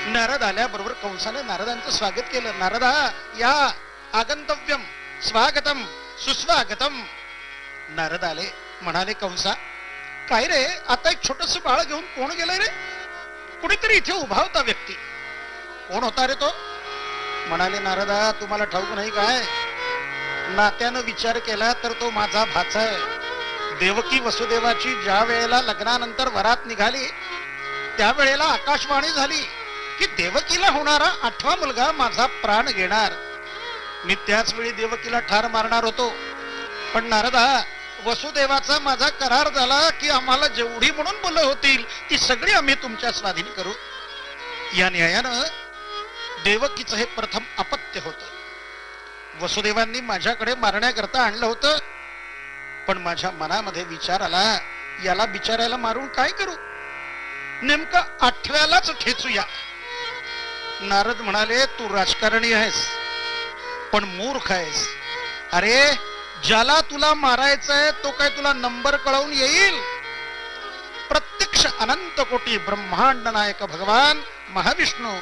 नारद आल्याबरोबर कंसाने नारदांचं स्वागत केलं. नारदा या आगंतव्यम स्वागतम सुस्वागतम. नारद आले, म्हणाले कंसा काय रे, आता एक छोटस बाळ घेऊन कोण गेलंय रे? कुणीतरी इथे उभा होता व्यक्ती, कोण होता रे तो? म्हणाले नारदा तुम्हाला ठाऊक नाही काय, नात्यानं विचार केला तर तो माझा भाचा आहे. देवकी वसुदेवाची ज्या वेळेला लग्नानंतर वरात निघाली त्यावेळेला आकाशवाणी झाली की देवकीला होणारा 8वा मुलगा माझा प्राण घेणार. मी त्याच वेळी देवकीला ठार मारणार होतो, पण नारदा वसुदेवाचा माझा करार झाला की आम्हाला जेवढी म्हणून मुलं होतील ती सगळी आम्ही तुमच्या स्वाधीन करू. या न्यायानं देवकीचं हे प्रथम अपत्य होतं. वसुदेवांनी माझ्याकडे मारण्याकरता आणलं होतं, पण माझ्या मनामध्ये विचार आला याला बिचारायला मारून काय करू, नेमका 8व्यालाच ठेचूया. नारद म्हणाले तू राजकारणी आहेस पण मूर्ख आहेस. अरे ज्याला तुला मारायचंय तो काय तुला नंबर कळवून येईल? प्रत्यक्ष अनंत कोटी ब्रह्मांड नायक भगवान महाविष्णू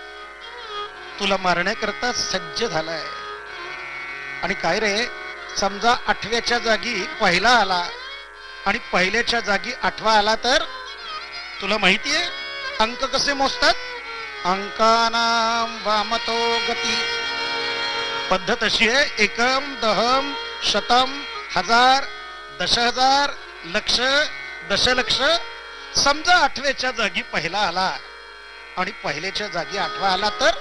तुला मारण्याकरता सज्ज झालाय. आणि काय रे, समजा 8व्याच्या जागी पहिला आला आणि पहिल्याच्या जागी 8वा आला तर तुला माहितीये अंक कसे मोजतात? अंकानाम वामतो गती पद्धत अशी आहे, एकम दहम शतम हजार दशहजार लक्ष दशलक्ष. समजा 8व्याच्या जागी पहिला आला आणि पहिल्याच्या जागी 8वा आला तर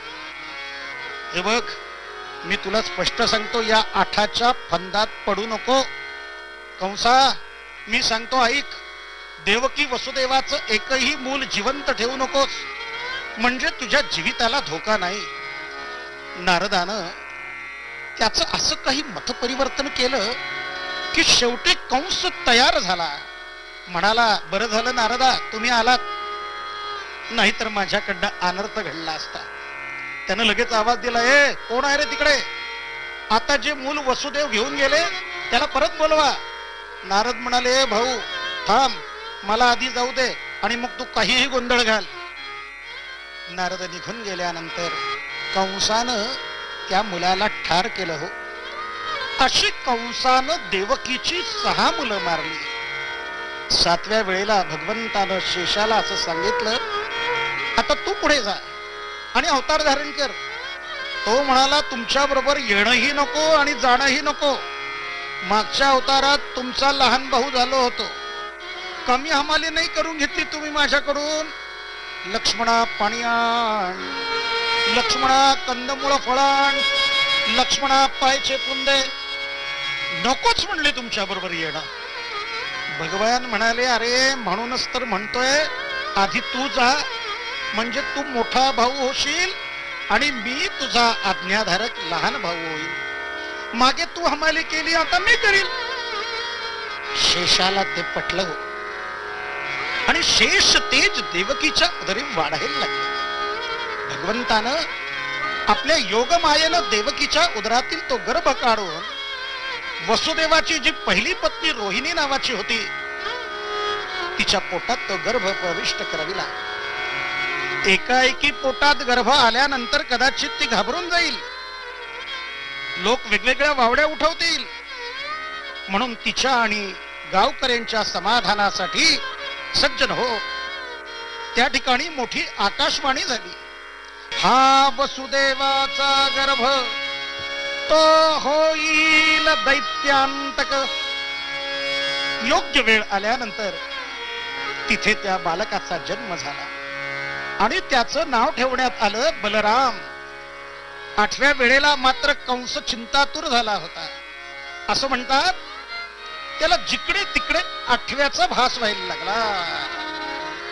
हे बघ मी तुला स्पष्ट सांगतो, या 8च्या फंदात पडू नको. कंसा मी सांगतो ऐक, देवकी वसुदेवाचं एकही मूल जिवंत ठेवू नकोस, म्हणजे तुझ्या जीविताला धोका नाही. नारदानं त्याचं असं काही मतपरिवर्तन केलं की शेवटी कंस तयार झाला. म्हणाला बरं झालं नारदा तुम्ही आलात, नाहीतर माझ्याकडनं अनर्थ घडला असता. त्यानं लगेच आवाज दिला, ए कोण आहे रे तिकडे? आता जे मूल वसुदेव घेऊन गेले त्याला परत बोलवा. नारद म्हणाले भाऊ थांब, मला आधी जाऊ दे आणि मग तू काहीही गोंधळ घाल. नारद निघून गेल्यानंतर कंसानं त्या मुलाला ठार केलं. हो, अशी कंसानं देवकीची 6 मुलं मारली. 7व्या वेळेला भगवंतानं शेषाला असं सांगितलं आता तू पुढे जा आणि अवतार धारण कर. तो म्हणाला तुमच्या बरोबर येणंही नको आणि जाणंही नको. मागच्या अवतारात तुमचा लहान भाऊ झालो होतो, कमी हमाली नाही करून घेतली तुम्ही माझ्याकडून. लक्ष्मणा पाणी आण, लक्ष्मणा कंदमुळ फळाण, लक्ष्मणा पाय चेपून दे. नकोच म्हणले तुमच्या बरोबर येणं. भगवान म्हणाले अरे म्हणूनच तर म्हणतोय आधी तू जा, म्हणजे तू मोठा भाऊ होशील आणि मी तुझा आज्ञाधारक लहान भाऊ होईल. मागे तू हमाली केली, आता मी करील. शेषाला ते पटलं हो आणि शेष तेज देवकीच्या उदरी वाढायला लागले. भगवंतानं आपल्या योगमायेनं देवकीच्या उदरातील तो गर्भ काढून वसुदेवाची जी पहिली पत्नी रोहिणी नावाची होती तिच्या पोटात तो गर्भ प्रविष्ट कराविला. एकाएकी पोटात गर्भ आल्यानंतर कदाचित ती घाबरून जाईल, लोक वेगवेगळ्या वावड्या उठवतील, म्हणून तिच्या आणि गावकऱ्यांच्या समाधानासाठी सज्जन हो त्या ठिकाणी मोठी आकाशवाणी झाली. हा वसुदेवाचा गर्भ तो होईल दैत्यांतक. योग्य वेळ आल्यानंतर तिथे त्या बालकाचा जन्म झाला आणि त्याचं नाव ठेवण्यात आलं बलराम. 8व्या वेळेला मात्र कंस चिंतातुर झाला होता. असं म्हणतात त्याला जिकडे तिकडे 8व्याचा भास व्हायला लागला.